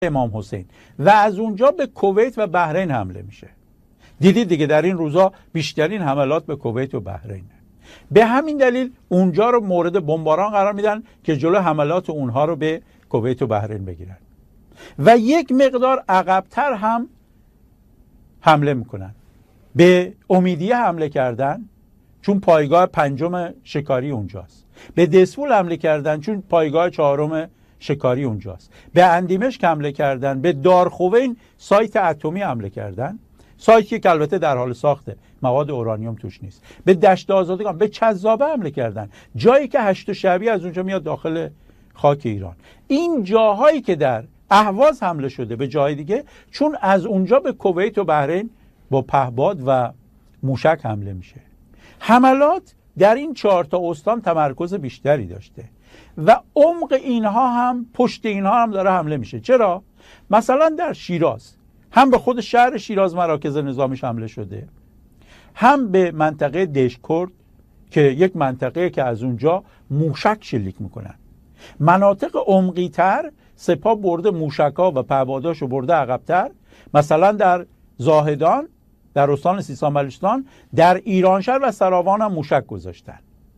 امام حسین و از اونجا به کویت و بحرین حمله میشه. دیدید دیگه در این روزا بیشترین حملات به کویت و بحرینه. به همین دلیل اونجا رو مورد بمباران قرار میدن که جلو حملات اونها رو به کویت و بحرین بگیرن و یک مقدار عقب‌تر هم حمله میکنن. به امیدیه حمله کردن چون پایگاه پنجم شکاری اونجاست. به دسفول حمله کردن چون پایگاه چهارم شکاری اونجاست. به اندیمشک حمله کردن. به دارخوین سایت اتمی حمله کردن، سایتی که البته در حال ساخته، مواد اورانیوم توش نیست. به دشت آزادگان، به چذابه حمله کردن، جایی که هشت شعبی از اونجا میاد داخل خاک ایران. این جاهایی که در اهواز حمله شده به جای دیگه، چون از اونجا به کویت و بحرین با پهباد و موشک حمله میشه. حملات در این 4 تا استان تمرکز بیشتری داشته و عمق اینها هم پشت اینها هم داره حمله میشه. چرا؟ مثلا در شیراز هم به خود شهر شیراز مراکز نظامیش حمله شده، هم به منطقه دشکرد که یک منطقه که از اونجا موشک شلیک میکنن. مناطق عمقی تر سپاه برده موشکا و پهپاداشو برده عقب‌تر، مثلا در زاهدان در استان سیستان بلوچستان، در ایرانشهر و سراوان هم موشک گذاشتن.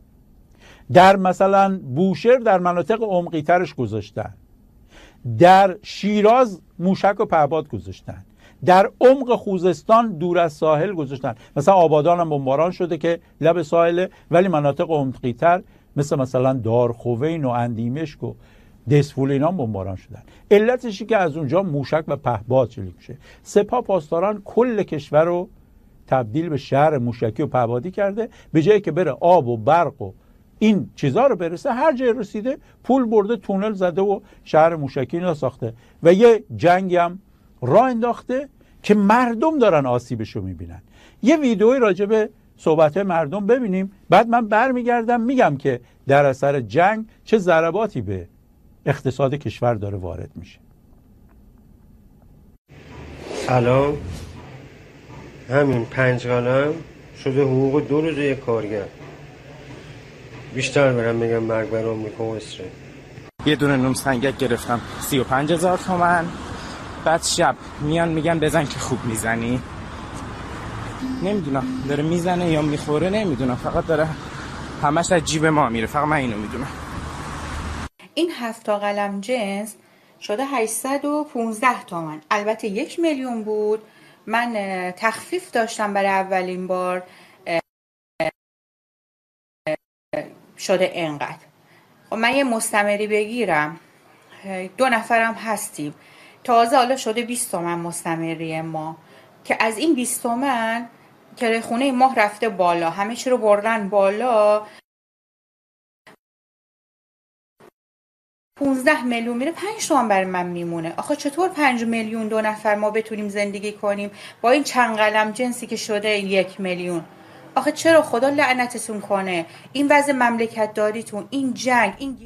در مثلا بوشهر در مناطق عمقی ترش گذاشتن. در شیراز موشک و پهپاد گذاشتن. در عمق خوزستان دور از ساحل گذاشتن. مثلا آبادان هم بمباران شده که لب ساحل، ولی مناطق عمقی تر مثلا دارخوین و اندیمشک و دسفول اینا بمباران شدن. علتشی که از اونجا موشک و پهپاد شلیک میشه. سپاه پاسداران کل کشور رو تبدیل به شهر موشکی و پهپادی کرده. به جایی که بره آب و برق و این چیزا رو برسه، هر جای رسیده پول برده، تونل زده و شهر موشکی رو ساخته و یه جنگی هم راه انداخته که مردم دارن آسیبشو میبینن. یه ویدئوی راجع به صحبت مردم ببینیم، بعد من برمیگردم میگم که در اثر جنگ چه ضرباتی به اقتصاد کشور داره وارد میشه. سلام. همین 5 قلم شده حقوق 2 روز یک کارگر. بیشتر برم میگم مرگ بر آمریکا و اسرائیل. یه دونه نون سنگک گرفتم 35,000 تومان. بعد شب میان میگن بزن که خوب میزنی. نمیدونم داره میزنه یا میخوره، نمیدونم، فقط داره همش از جیب ما میره، فقط من اینو میدونم. این 7 تا قلم جنس شده 815 تومان. البته 1 میلیون بود. من تخفیف داشتم برای اولین بار، شده اینقدر. خب من یه مستمری بگیرم، 2 نفرم هستیم، تازه حالا شده 20 تومن مستمری ما، که از این 20 تومن که خونه ماه رفته بالا، همه چی رو بردن بالا، 15 میلیون میره، 5 تومن برای من میمونه. آخه چطور 5 میلیون 2 نفر ما بتونیم زندگی کنیم با این چند قلم جنسی که شده 1 میلیون؟ آخه چرا؟ خدا لعنتتون کنه. این وضع مملکت داریتون، این جنگ، این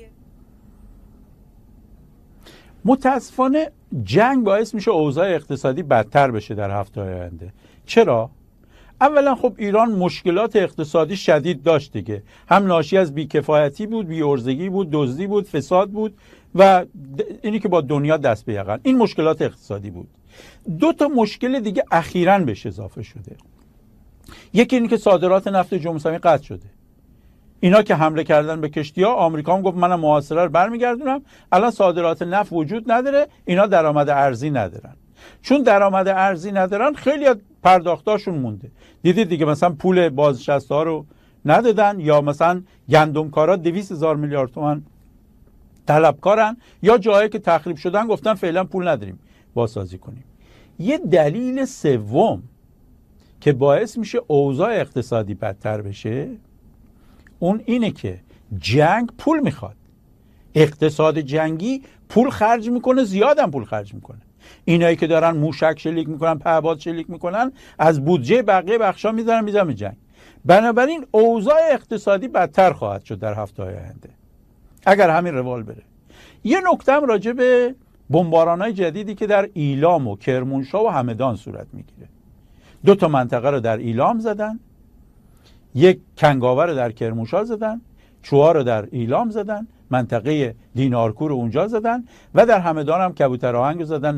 متاسفانه جنگ باعث میشه اوضاع اقتصادی بدتر بشه در هفته‌های آینده. چرا؟ اولا خب ایران مشکلات اقتصادی شدید داشت دیگه، هم ناشی از بیکفایتی بود، بی‌عرضگی بود، دزدی بود، فساد بود و اینی که با دنیا دست به یقن، این مشکلات اقتصادی بود. 2 تا مشکل دیگه اخیراً بهش اضافه شده. یکی اینی که صادرات نفت جمهوری اسلامی قطع شده. اینا که حمله کردن به کشتی‌ها، آمریکا هم گفت منم محاصره رو برمیگردونم. الان صادرات نفت وجود نداره، اینا درآمد ارزی ندارن. چون درآمد ارزی ندارن، خیلی از پرداختاشون مونده. دیدید دیگه، مثلا پول بازنشسته‌ها رو ندادن، یا مثلا گندمکارا 200,000 میلیارد تومان طلبکارن، یا جایی که تخریب شدن گفتن فعلا پول نداریم بازسازی کنیم. یه دلیل سوم که باعث میشه اوضاع اقتصادی بدتر بشه، اون اینه که جنگ پول میخواد. اقتصاد جنگی پول خرج میکنه، زیادم پول خرج میکنه. اینایی که دارن موشک شلیک میکنن، پهپاد شلیک میکنن، از بودجه بقیه بخشا میذارن به جنگ. بنابراین اوضاع اقتصادی بدتر خواهد شد در هفته‌های آینده اگر همین روال بره. یه نکته هم راجع به بمباران‌های جدیدی که در ایلام و کرمانشاه و همدان صورت میگیره. 2 تا منطقه رو در ایلام زدن، یک کنگاوه رو در کرمانشاه زدن، چوها رو در ایلام زدن منطقه دینارکور اونجا زدن و در همدان هم کبوتر آهنگ زدن.